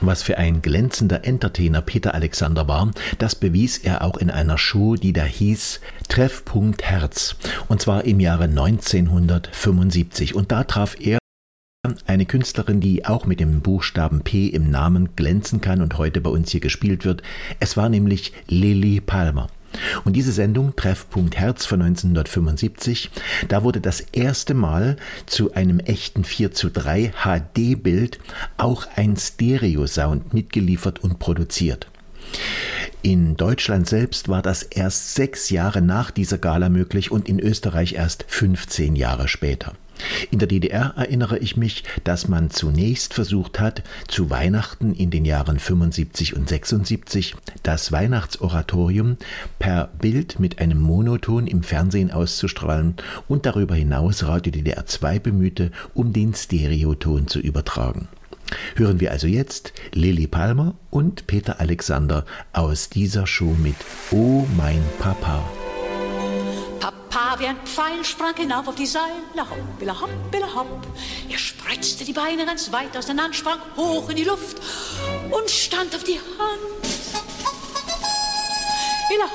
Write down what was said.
Was für ein glänzender Entertainer Peter Alexander war, das bewies er auch in einer Show, die da hieß Treffpunkt Herz. Und zwar im Jahre 1975. Und da traf er eine Künstlerin, die auch mit dem Buchstaben P im Namen glänzen kann und heute bei uns hier gespielt wird. Es war nämlich Lilli Palmer. Und diese Sendung, Treffpunkt Herz von 1975, da wurde das erste Mal zu einem echten 4:3 HD-Bild auch ein Stereo-Sound mitgeliefert und produziert. In Deutschland selbst war das erst 6 Jahre nach dieser Gala möglich und in Österreich erst 15 Jahre später. In der DDR erinnere ich mich, dass man zunächst versucht hat, zu Weihnachten in den Jahren 75 und 76 das Weihnachtsoratorium per Bild mit einem Monoton im Fernsehen auszustrahlen und darüber hinaus Radio DDR 2 bemühte, um den Stereoton zu übertragen. Hören wir also jetzt Lilli Palmer und Peter Alexander aus dieser Show mit Oh mein Papa. Papa wie ein Pfeil sprang hinauf auf die Seile, hopp, billa hopp, billa hopp. Er spreizte die Beine ganz weit auseinander, sprang hoch in die Luft und stand auf die Hand.